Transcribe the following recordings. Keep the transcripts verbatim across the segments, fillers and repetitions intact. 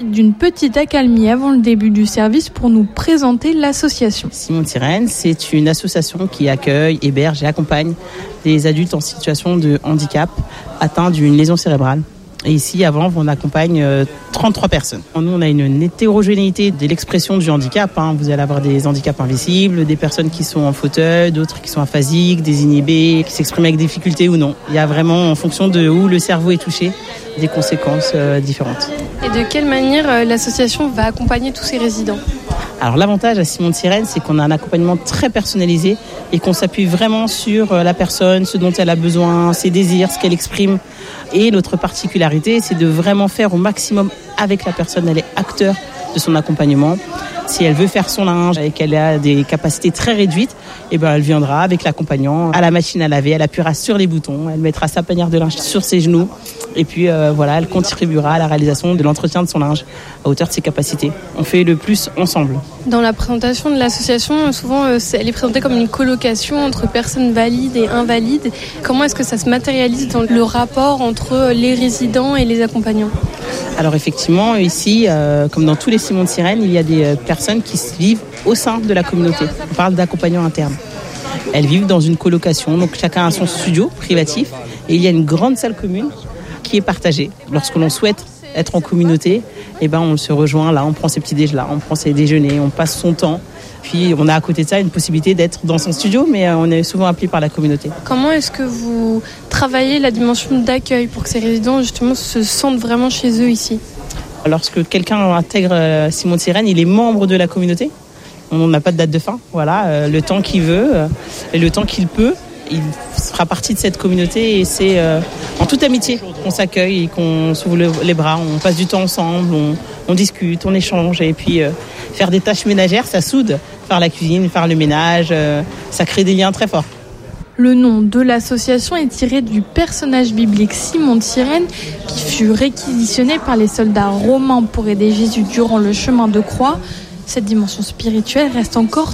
profite d'une petite accalmie avant le début du service pour nous présenter l'association. Simon de Sirène, c'est une association qui accueille, héberge et accompagne des adultes en situation de handicap atteints d'une lésion cérébrale. Et ici, à Vanves, on accompagne trente-trois personnes. Nous, on a une hétérogénéité de l'expression du handicap. Hein. Vous allez avoir des handicaps invisibles, des personnes qui sont en fauteuil, d'autres qui sont aphasiques, des inhibés, qui s'expriment avec difficulté ou non. Il y a vraiment, en fonction de où le cerveau est touché, des conséquences euh, différentes. Et de quelle manière euh, l'association va accompagner tous ces résidents ? Alors l'avantage à Simon de Sirène, c'est qu'on a un accompagnement très personnalisé et qu'on s'appuie vraiment sur la personne, ce dont elle a besoin, ses désirs, ce qu'elle exprime. Et notre particularité, c'est de vraiment faire au maximum avec la personne. Elle est acteur de son accompagnement. Si elle veut faire son linge et qu'elle a des capacités très réduites, eh ben elle viendra avec l'accompagnant à la machine à laver, elle appuiera sur les boutons, elle mettra sa panière de linge sur ses genoux et puis euh, voilà, elle contribuera à la réalisation de l'entretien de son linge à hauteur de ses capacités. On fait le plus ensemble. Dans la présentation de l'association, souvent euh, elle est présentée comme une colocation entre personnes valides et invalides. Comment est-ce que ça se matérialise dans le rapport entre les résidents et les accompagnants ? Alors effectivement, ici, euh, comme dans tous les Simons de Sirène, il y a des euh, personnes qui vivent au sein de la communauté. On parle d'accompagnants internes. Elles vivent dans une colocation, donc chacun a son studio privatif et il y a une grande salle commune qui est partagée. Lorsque l'on souhaite être en communauté, eh ben on se rejoint là, on prend ses petits déjeuners là, on prend ses déjeuners, on passe son temps. Puis on a à côté de ça une possibilité d'être dans son studio, mais on est souvent appelé par la communauté. Comment est-ce que vous travaillez la dimension d'accueil pour que ces résidents justement se sentent vraiment chez eux ici ? Lorsque quelqu'un intègre Simon de Sirène, il est membre de la communauté. On n'a pas de date de fin. Voilà, euh, le temps qu'il veut euh, et le temps qu'il peut, il fera partie de cette communauté et c'est euh, en toute amitié qu'on s'accueille et qu'on s'ouvre le, les bras. On passe du temps ensemble, on, on discute, on échange et puis euh, faire des tâches ménagères, ça soude. Faire la cuisine, faire le ménage, euh, ça crée des liens très forts. Le nom de l'association est tiré du personnage biblique Simon de Sirène qui fut réquisitionné par les soldats romains pour aider Jésus durant le chemin de croix. Cette dimension spirituelle reste encore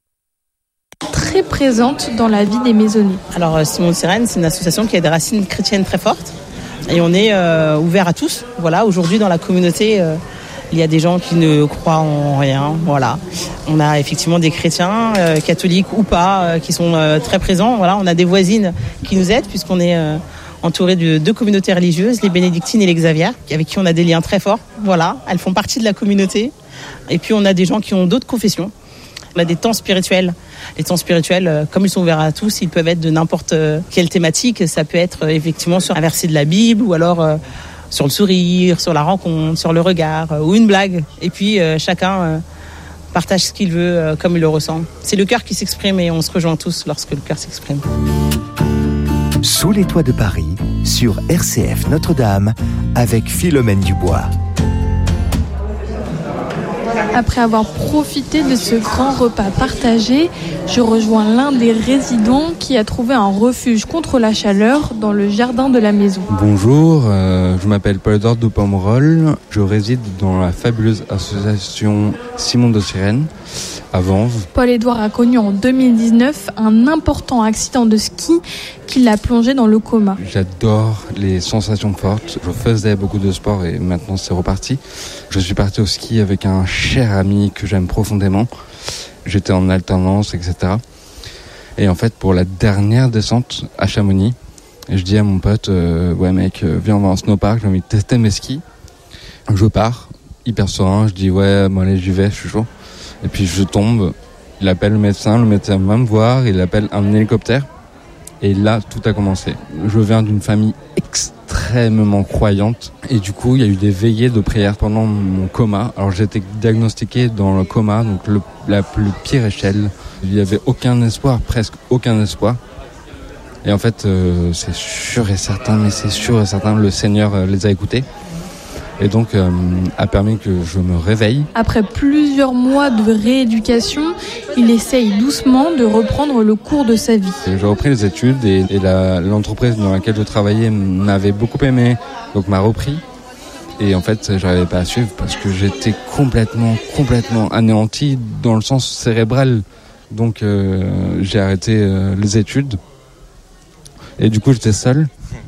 très présente dans la vie des maisonniers. Alors Simon de Sirène, c'est une association qui a des racines chrétiennes très fortes et on est euh, ouvert à tous. Voilà, aujourd'hui dans la communauté, euh, il y a des gens qui ne croient en rien. Voilà, on a effectivement des chrétiens, euh, catholiques ou pas, euh, qui sont euh, très présents. Voilà, on a des voisines qui nous aident puisqu'on est euh, entouré de deux communautés religieuses, les bénédictines et les Xavier, avec qui on a des liens très forts. Voilà, elles font partie de la communauté. Et puis on a des gens qui ont d'autres confessions. On a des temps spirituels. Les temps spirituels, comme ils sont ouverts à tous, ils peuvent être de n'importe quelle thématique. Ça peut être effectivement sur un verset de la Bible ou alors euh, sur le sourire, sur la rencontre, sur le regard euh, ou une blague. Et puis euh, chacun euh, partage ce qu'il veut euh, comme il le ressent. C'est le cœur qui s'exprime et on se rejoint tous lorsque le cœur s'exprime. Sous les toits de Paris, sur R C F Notre-Dame, avec Philomène Dubois. Après avoir profité de ce grand repas partagé, je rejoins l'un des résidents qui a trouvé un refuge contre la chaleur dans le jardin de la maison. Bonjour, euh, je m'appelle Paul-Edouard de Pomerol. Je réside dans la fabuleuse association Simon de Sirène à Vanves. Paul-Edouard a connu en deux mille dix-neuf un important accident de ski qui l'a plongé dans le coma. J'adore les sensations fortes. Je faisais beaucoup de sport et maintenant c'est reparti. Je suis parti au ski avec un cher ami que j'aime profondément. J'étais en alternance, et cetera. Et en fait, pour la dernière descente à Chamonix, je dis à mon pote, euh, ouais mec, viens on va en snowpark, j'ai envie de tester mes skis. Je pars, hyper serein, je dis ouais, bon allez j'y vais, je suis chaud. Et puis je tombe, il appelle le médecin, le médecin va me voir, il appelle un hélicoptère. Et là, tout a commencé. Je viens d'une famille extrêmement croyante. Et du coup, il y a eu des veillées de prière pendant mon coma. Alors j'étais diagnostiqué dans le coma, donc le, la plus pire échelle. Il n'y avait aucun espoir, presque aucun espoir. Et en fait, euh, c'est sûr et certain, mais c'est sûr et certain, le Seigneur euh, les a écoutés. Et donc, euh, a permis que je me réveille. Après plusieurs mois de rééducation, il essaye doucement de reprendre le cours de sa vie. J'ai repris les études et, et la, l'entreprise dans laquelle je travaillais m'avait beaucoup aimé, donc m'a repris. Et en fait, j'arrivais pas à suivre parce que j'étais complètement, complètement anéanti dans le sens cérébral. Donc, euh, j'ai arrêté euh, les études. Et du coup, j'étais seul.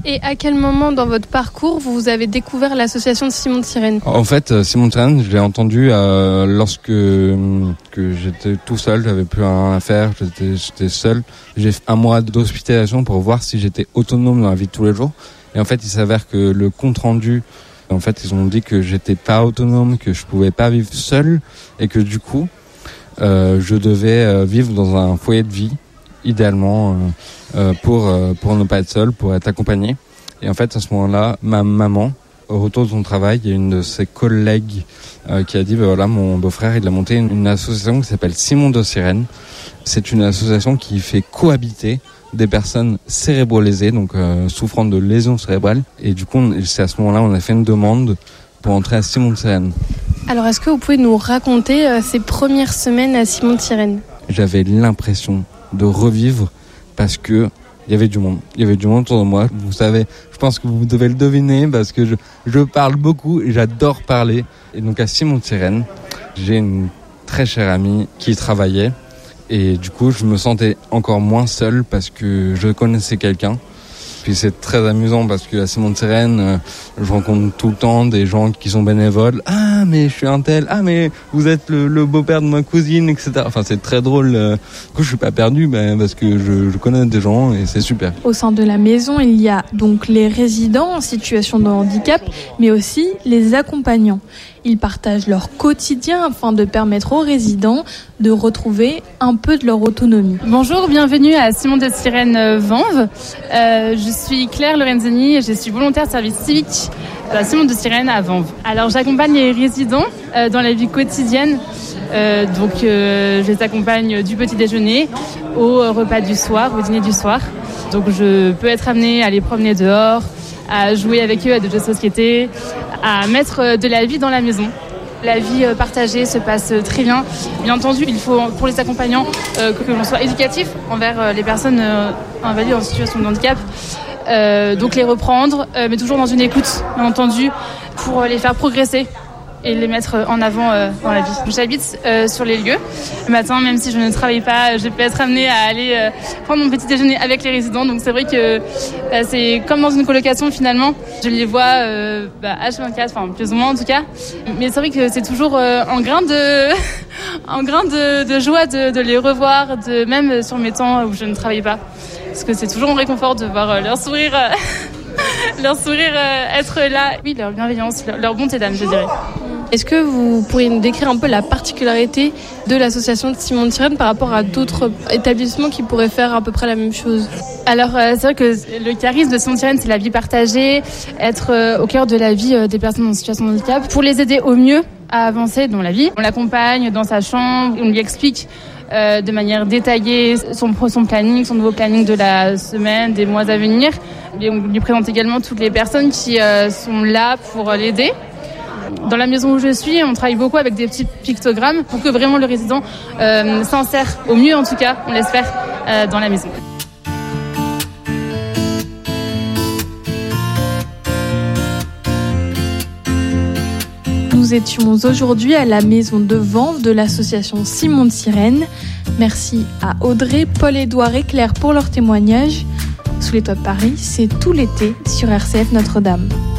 Et à quel moment dans votre parcours vous avez découvert l'association de Simon de Sirène ? En fait, Simon de Sirène, je l'ai entendu euh, lorsque euh, que j'étais tout seul, j'avais plus rien à faire, j'étais, j'étais seul. J'ai fait un mois d'hospitalisation pour voir si j'étais autonome dans la vie de tous les jours. Et en fait, il s'avère que le compte rendu, en fait, ils ont dit que j'étais pas autonome, que je pouvais pas vivre seul, et que du coup, euh, je devais euh, vivre dans un foyer de vie, idéalement. Euh, Euh, pour euh, pour ne pas être seul, pour être accompagné. Et en fait, à ce moment-là, ma maman, au retour de son travail, il y a une de ses collègues euh, qui a dit, ben voilà, mon beau-frère, il a monté une, une association qui s'appelle Simon de Sirène. C'est une association qui fait cohabiter des personnes cérébrolésées, donc euh, souffrant de lésions cérébrales. Et du coup, on, c'est à ce moment-là, on a fait une demande pour entrer à Simon de Sirène. Alors, est-ce que vous pouvez nous raconter euh, ces premières semaines à Simon de Sirène ? J'avais l'impression de revivre parce que il y avait du monde. Il y avait du monde autour de moi. Vous savez, je pense que vous devez le deviner parce que je, je parle beaucoup et j'adore parler. Et donc à Simon de Sirène, j'ai une très chère amie qui travaillait et du coup je me sentais encore moins seul parce que je connaissais quelqu'un. Puis c'est très amusant parce que à Simon de Sirène, euh, je rencontre tout le temps des gens qui sont bénévoles. Ah, mais je suis un tel. Ah, mais vous êtes le, le beau-père de ma cousine, et cetera. Enfin, c'est très drôle. Euh, du coup, je suis pas perdu ben, parce que je, je connais des gens et c'est super. Au sein de la maison, il y a donc les résidents en situation de handicap, mais aussi les accompagnants. Ils partagent leur quotidien afin de permettre aux résidents de retrouver un peu de leur autonomie. Bonjour, bienvenue à Simon de Sirène Vanves. Euh, je suis Claire Lorenzini et je suis volontaire de service civique à Simon de Sirène à Vanves. Alors j'accompagne les résidents euh, dans la vie quotidienne. Euh, donc euh, je les accompagne du petit déjeuner au repas du soir, au dîner du soir. Donc je peux être amenée à les promener dehors, à jouer avec eux à des jeux de société, à mettre de la vie dans la maison. La vie partagée se passe très bien. Bien entendu, il faut pour les accompagnants euh, que, que l'on soit éducatif envers euh, les personnes euh, invalides en situation de handicap. Euh, donc les reprendre, euh, mais toujours dans une écoute, bien entendu, pour les faire progresser et les mettre en avant euh, dans la vie. J'habite euh, sur les lieux. Le matin, même si je ne travaille pas, je peux être amenée à aller euh, prendre mon petit déjeuner avec les résidents. Donc c'est vrai que bah, c'est comme dans une colocation finalement. Je les vois euh, bah, H vingt-quatre, enfin plus ou moins en tout cas. Mais c'est vrai que c'est toujours euh, en grain de, en grain de, de joie de, de les revoir, de même sur mes temps où je ne travaille pas. Parce que c'est toujours un réconfort de voir euh, leur sourire, euh, leur sourire euh, être là. Oui, leur bienveillance, leur, leur bonté d'âme, je dirais. Est-ce que vous pourriez nous décrire un peu la particularité de l'association de Simon de Sirène par rapport à d'autres établissements qui pourraient faire à peu près la même chose ? Alors euh, c'est vrai que le charisme de Simon de Sirène, c'est la vie partagée, être euh, au cœur de la vie euh, des personnes en situation de handicap, pour les aider au mieux à avancer dans la vie. On l'accompagne dans sa chambre, on lui explique euh, de manière détaillée son, son planning, son nouveau planning de la semaine, des mois à venir. Et on lui présente également toutes les personnes qui euh, sont là pour l'aider. Dans la maison où je suis, on travaille beaucoup avec des petits pictogrammes pour que vraiment le résident euh, s'insère au mieux, en tout cas, on l'espère, euh, dans la maison. Nous étions aujourd'hui à la maison de Vanves de l'association Simon de Sirène. Merci à Audrey, Paul-Édouard et Claire pour leur témoignage. Sous les toits de Paris, c'est tout l'été sur R C F Notre-Dame.